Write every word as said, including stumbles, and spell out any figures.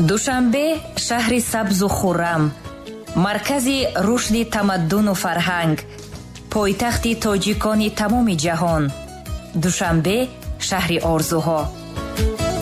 душанбе шаҳри сабзу хуррам, маркази рушди тамаддуну фарҳанг, пойтахти тоҷикони тамоми ҷаҳон. душанбе шаҳри орзуҳо.